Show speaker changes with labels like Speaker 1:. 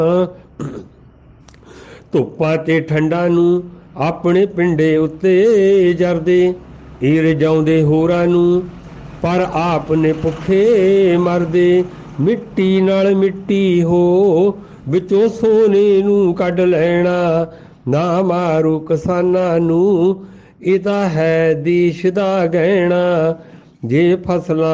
Speaker 1: ਧੁੱਪਾਂ ਤੇ ਠੰਡਾਂ ਨੂੰ ਆਪਣੇ ਪਿੰਡੇ ਉੱਤੇ ਜਰਦੇ, ਇਹ ਰਜਾਉਂਦੇ ਹੋਰਾਂ ਨੂੰ ਪਰ ਆਪ ਨੇ ਭੁੱਖੇ ਮਰਦੇ। ਮਿੱਟੀ ਨਾਲ ਮਿੱਟੀ ਹੋ ਵਿੱਚੋਂ ਸੋਨੇ ਨੂੰ ਕੱਢ ਲੈਣਾ, ਨਾ ਮਾਰੋ ਕਿਸਾਨਾਂ ਨੂੰ, ਇਹ ਤਾਂ ਹੈ ਦੇਸ਼ ਦਾ ਗਹਿਣਾ। ਜੇ ਫਸਲਾਂ